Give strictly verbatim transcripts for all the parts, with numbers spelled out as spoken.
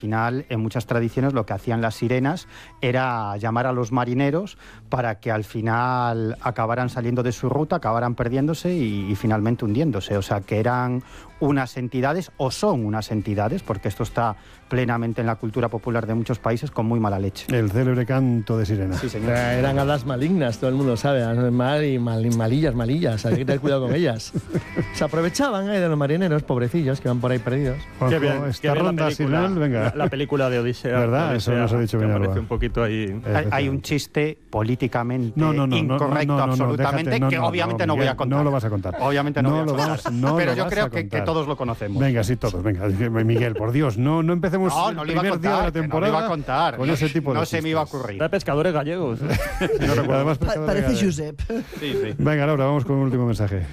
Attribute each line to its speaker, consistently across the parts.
Speaker 1: Al final, en muchas tradiciones, lo que hacían las sirenas era llamar a los marineros para que al final acabaran saliendo de su ruta, acabaran perdiéndose y, y finalmente hundiéndose. O sea, que eran unas entidades, o son unas entidades, porque esto está plenamente en la cultura popular de muchos países, con muy mala leche.
Speaker 2: El célebre canto de sirena.
Speaker 1: Sí, señor.
Speaker 3: Eran hadas malignas, todo el mundo sabe, mal y mal, malillas, malillas, hay que tener cuidado con ellas. Se aprovechaban eh, de los marineros, pobrecillos, que van por ahí perdidos.
Speaker 2: Juanjo,
Speaker 4: Qué bien,
Speaker 2: esta
Speaker 4: qué bien
Speaker 2: ronda
Speaker 4: la película,
Speaker 2: final, venga.
Speaker 4: La, la película de Odisea.
Speaker 2: ¿Verdad?
Speaker 4: Odisea,
Speaker 2: Eso nos ha dicho
Speaker 4: que
Speaker 2: Villalba.
Speaker 4: aparece un poquito ahí.
Speaker 1: Hay, hay un chiste políticamente
Speaker 2: No, no, no,
Speaker 1: incorrecto,
Speaker 2: no, no, no,
Speaker 1: absolutamente,
Speaker 2: déjate, no,
Speaker 1: que
Speaker 2: no,
Speaker 1: obviamente
Speaker 2: no,
Speaker 1: no voy a
Speaker 2: Miguel,
Speaker 1: contar.
Speaker 2: no lo vas a contar.
Speaker 1: Obviamente no,
Speaker 2: No
Speaker 1: voy a
Speaker 2: lo
Speaker 1: contar.
Speaker 2: vas- no
Speaker 1: Pero
Speaker 2: lo
Speaker 1: yo
Speaker 2: vas
Speaker 1: creo
Speaker 2: a
Speaker 1: que, que
Speaker 2: contar.
Speaker 1: todos lo conocemos.
Speaker 2: Venga, sí, todos, venga. Miguel, por Dios, no, no empecemos
Speaker 1: No, no
Speaker 2: el
Speaker 1: le iba a
Speaker 2: primer día de
Speaker 1: contar,
Speaker 2: la
Speaker 1: que no
Speaker 2: temporada
Speaker 1: le iba a contar.
Speaker 2: con ese tipo de
Speaker 1: No se me iba a
Speaker 2: chistes.
Speaker 1: ocurrir.
Speaker 4: Era pescadores gallegos.
Speaker 2: No recuerdo. Además,
Speaker 5: Pa-
Speaker 2: pescador
Speaker 5: parece
Speaker 2: de-
Speaker 5: Josep.
Speaker 4: Sí, sí.
Speaker 2: Venga, Laura, vamos con un último mensaje.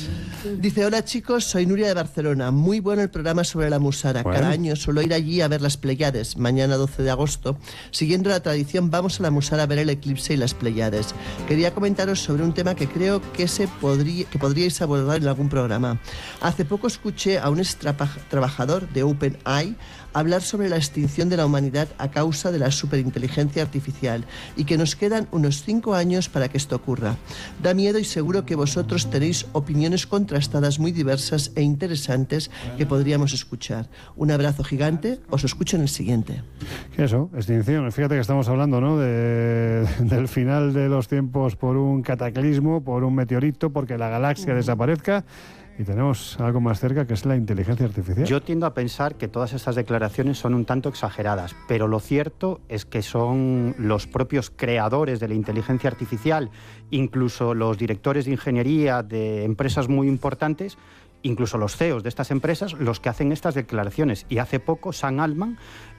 Speaker 5: Dice, hola chicos, soy Nuria de Barcelona. Muy bueno el programa sobre la Musara.
Speaker 2: Bueno.
Speaker 5: Cada año suelo ir allí a ver las Pleiades. Mañana doce de agosto. Siguiendo la tradición, vamos a la Musara a ver el eclipse y las Pleiades. Quería comentaros sobre un tema que creo que, se podría, que podríais abordar en algún programa. Hace poco escuché a un ex trabajador de OpenAI hablar sobre la extinción de la humanidad a causa de la superinteligencia artificial y que nos quedan unos cinco años para que esto ocurra. Da miedo y seguro que vosotros tenéis opiniones contrastadas muy diversas e interesantes que podríamos escuchar. Un abrazo gigante, os escucho en el siguiente.
Speaker 2: ¿Qué es eso? Extinción. Fíjate que estamos hablando, ¿no?, de, del final de los tiempos por un cataclismo, por un meteorito, porque la galaxia desaparezca. Y tenemos algo más cerca, que es la inteligencia artificial.
Speaker 1: Yo tiendo a pensar que todas estas declaraciones son un tanto exageradas, pero lo cierto es que son los propios creadores de la inteligencia artificial, incluso los directores de ingeniería de empresas muy importantes, incluso los C E Os de estas empresas, los que hacen estas declaraciones. Y hace poco Sam Altman,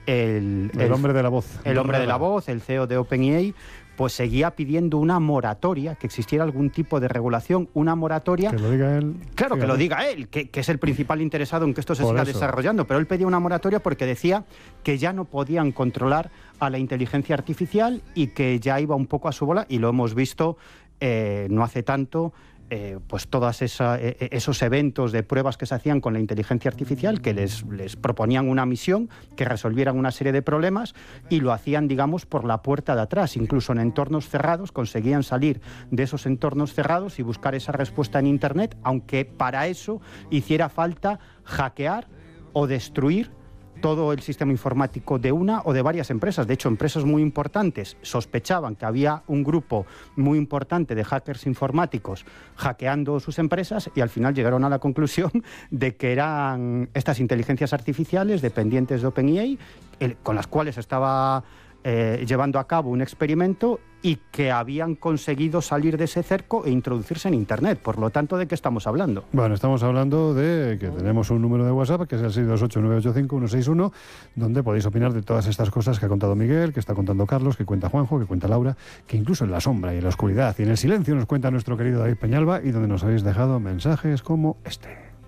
Speaker 1: el,
Speaker 2: El,
Speaker 1: el
Speaker 2: hombre de la voz.
Speaker 1: el hombre de la voz, el C E O de OpenAI, pues seguía pidiendo una moratoria, que existiera algún tipo de regulación, una moratoria.
Speaker 2: Que lo diga él.
Speaker 1: Claro, que
Speaker 2: Fíjate.
Speaker 1: lo diga él, que, que es el principal interesado en que esto se
Speaker 2: Por
Speaker 1: siga
Speaker 2: eso.
Speaker 1: desarrollando, pero él pedía una moratoria porque decía que ya no podían controlar a la inteligencia artificial y que ya iba un poco a su bola, y lo hemos visto eh, no hace tanto. Eh, pues todos esa, eh, esos eventos de pruebas que se hacían con la inteligencia artificial, que les, les proponían una misión, que resolvieran una serie de problemas, y lo hacían, digamos, por la puerta de atrás. Incluso en entornos cerrados conseguían salir de esos entornos cerrados y buscar esa respuesta en Internet, aunque para eso hiciera falta hackear o destruir todo el sistema informático de una o de varias empresas. De hecho, empresas muy importantes sospechaban que había un grupo muy importante de hackers informáticos hackeando sus empresas, y al final llegaron a la conclusión de que eran estas inteligencias artificiales dependientes de OpenAI, el, con las cuales estaba eh, llevando a cabo un experimento, y que habían conseguido salir de ese cerco e introducirse en Internet. Por lo tanto, ¿de qué estamos hablando?
Speaker 2: Bueno, estamos hablando de que tenemos un número de WhatsApp, que es el seis dos ocho nueve ocho cinco uno seis uno, donde podéis opinar de todas estas cosas que ha contado Miguel, que está contando Carlos, que cuenta Juanjo, que cuenta Laura, que incluso en la sombra y en la oscuridad y en el silencio nos cuenta nuestro querido David Peñalba, y donde nos habéis dejado mensajes como este.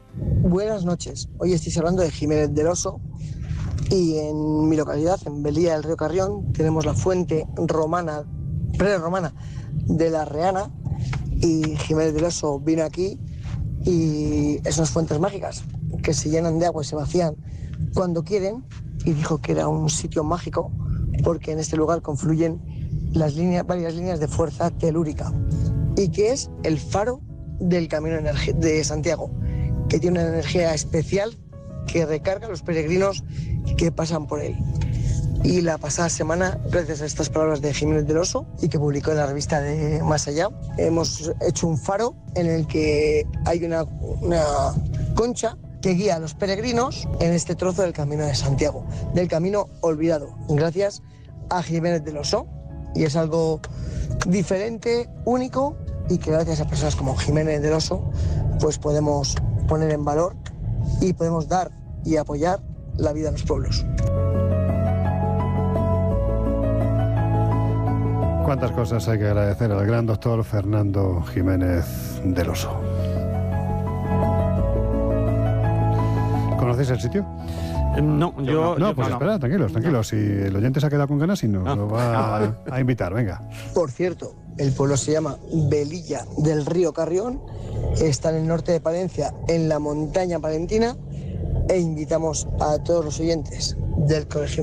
Speaker 6: Buenas noches. Hoy estáis hablando de Jiménez del Oso, y en mi localidad, en Belía del Río Carrión, tenemos la fuente romana, prerromana de la Reana, y Jiménez del Oso vino aquí, y esas fuentes mágicas que se llenan de agua y se vacían cuando quieren, y dijo que era un sitio mágico porque en este lugar confluyen las líneas, varias líneas de fuerza telúrica, y que es el faro del Camino de Santiago, que tiene una energía especial que recarga a los peregrinos que pasan por él. Y la pasada semana, gracias a estas palabras de Jiménez del Oso, y que publicó en la revista de Más Allá, hemos hecho un faro en el que hay una, una concha que guía a los peregrinos en este trozo del Camino de Santiago, del camino olvidado, gracias a Jiménez del Oso. Y es algo diferente, único, y que gracias a personas como Jiménez del Oso, pues podemos poner en valor y podemos dar y apoyar la vida en los pueblos.
Speaker 2: Cuántas cosas hay que agradecer al gran doctor Fernando Jiménez del Oso. ¿Conocéis el sitio?
Speaker 4: Eh, No, yo...
Speaker 2: No,
Speaker 4: yo-
Speaker 2: pues
Speaker 4: no,
Speaker 2: espera, tranquilos, tranquilos. Si el oyente se ha quedado con ganas y nos
Speaker 4: Ah.
Speaker 2: lo va a, a invitar, venga.
Speaker 6: Por cierto, el pueblo se llama Belilla del Río Carrión, está en el norte de Palencia, en la montaña palentina, e invitamos a todos los oyentes del Colegio